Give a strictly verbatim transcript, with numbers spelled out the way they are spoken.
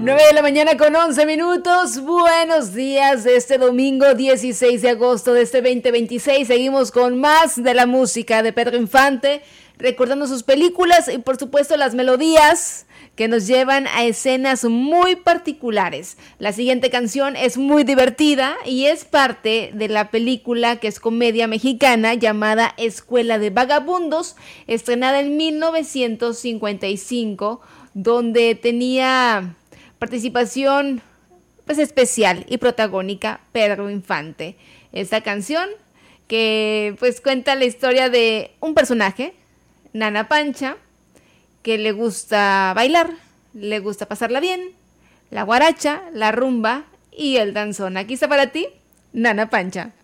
nueve de la mañana con once minutos. Buenos días de este domingo dieciséis de agosto de este veinte veintiséis. Seguimos con más de la música de Pedro Infante, recordando sus películas y por supuesto las melodías que nos llevan a escenas muy particulares. La siguiente canción es muy divertida y es parte de la película que es comedia mexicana llamada Escuela de Vagabundos, estrenada en mil novecientos cincuenta y cinco, donde tenía participación pues especial y protagónica Pedro Infante. Esta canción que pues cuenta la historia de un personaje, Nana Pancha, que le gusta bailar, le gusta pasarla bien, la guaracha, la rumba y el danzón. Aquí está para ti, Nana Pancha.